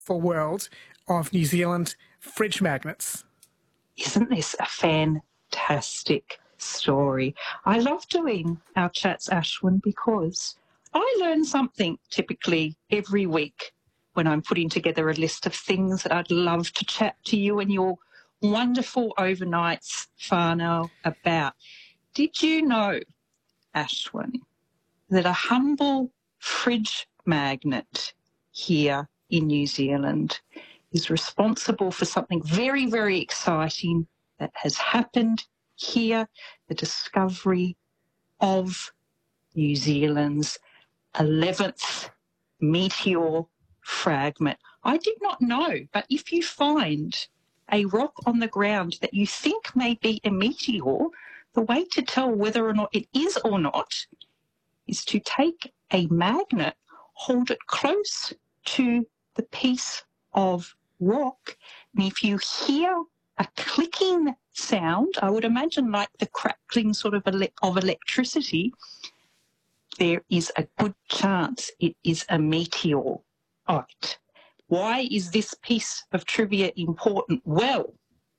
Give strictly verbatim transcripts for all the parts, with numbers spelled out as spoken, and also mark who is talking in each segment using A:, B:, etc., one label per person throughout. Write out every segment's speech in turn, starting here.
A: world of New Zealand fridge magnets.
B: Isn't this a fantastic story? I love doing our chats, Ashwin, because I learn something typically every week when I'm putting together a list of things that I'd love to chat to you and your wonderful overnights, whānau, about. Did you know, Ashwin, that a humble fridge magnet here in New Zealand is responsible for something very, very exciting that has happened here, the discovery of New Zealand's eleventh meteor fragment. I did not know, but if you find a rock on the ground that you think may be a meteor, the way to tell whether or not it is or not is to take a magnet, hold it close to the piece of rock, and if you hear a clicking sound, I would imagine like the crackling sort of, ele- of electricity, there is a good chance it is a meteorite. Why is this piece of trivia important? Well,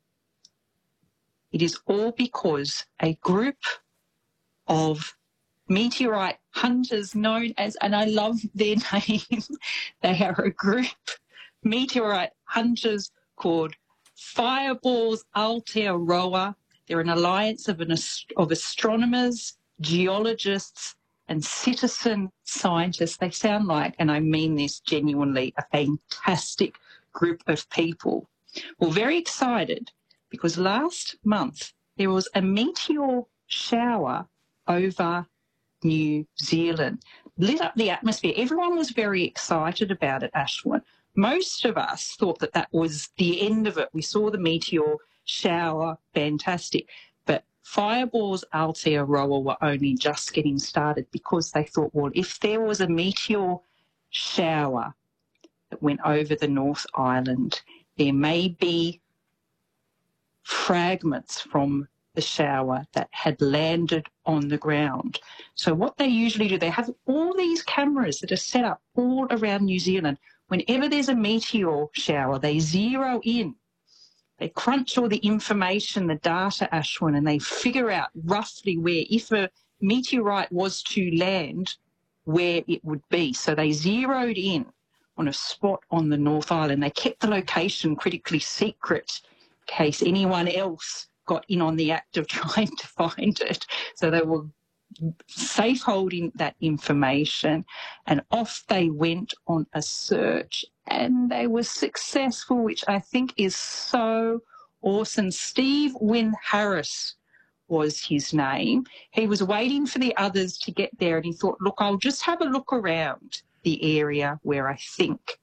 B: it is all because a group of meteorite hunters known as, and I love their name, they are a group, meteorite hunters called Fireballs Aotearoa. They're an alliance of, an, of astronomers, geologists and citizen scientists. They sound like, and I mean this genuinely, a fantastic group of people. Well, very excited because last month there was a meteor shower over New Zealand, lit up the atmosphere. Everyone was very excited about it, Ashwin. Most of us thought that that was the end of it. We saw the meteor shower, fantastic. But Fireballs Aotearoa were only just getting started because they thought, well, if there was a meteor shower that went over the North Island, there may be fragments from the shower that had landed on the ground. So what they usually do, they have all these cameras that are set up all around New Zealand. Whenever there's a meteor shower, they zero in. They crunch all the information, the data, Ashwin, and they figure out roughly where, if a meteorite was to land, where it would be. So they zeroed in on a spot on the North Island. They kept the location critically secret in case anyone else got in on the act of trying to find it. So they were safe holding that information, and off they went on a search, and they were successful, which I think is so awesome. Steve Wynn Harris was his name. He was waiting for the others to get there, and he thought, look, I'll just have a look around the area where I think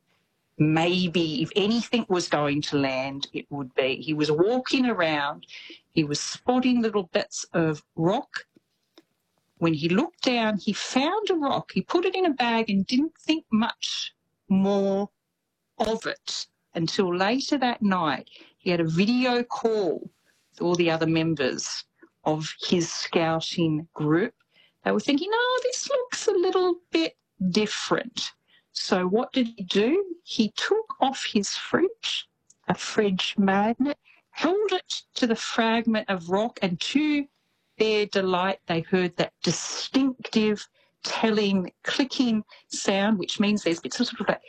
B: maybe if anything was going to land, it would be. He was walking around, he was spotting little bits of rock. When he looked down, he found a rock, he put it in a bag and didn't think much more of it until later that night. He had a video call with all the other members of his scouting group. They were thinking, oh, this looks a little bit different. So what did he do? He took off his fridge, a fridge magnet, held it to the fragment of rock, and to their delight, they heard that distinctive, telling, clicking sound, which means there's bits of sort of like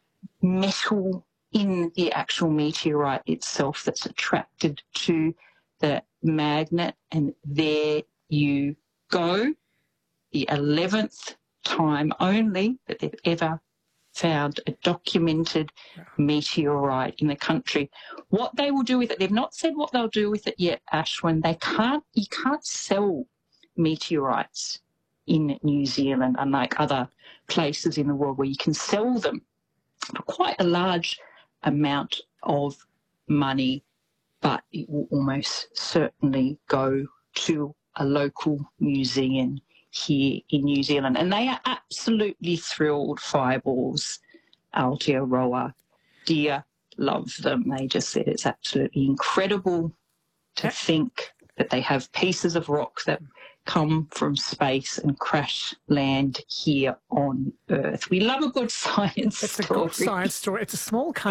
B: metal in the actual meteorite itself that's attracted to the magnet. And there you go, the eleventh time only that they've ever found a documented meteorite in the country. What they will do with it, they've not said what they'll do with it yet, Ashwin. They can't, you can't sell meteorites in New Zealand, unlike other places in the world where you can sell them for quite a large amount of money, but it will almost certainly go to a local museum here in New Zealand. And they are absolutely thrilled, Fireballs Aotearoa. Dear, love them. They just said it's absolutely incredible to think that they have pieces of rock that come from space and crash land here on Earth. We love a good science
A: It's a
B: story.
A: good science story. It's a small country.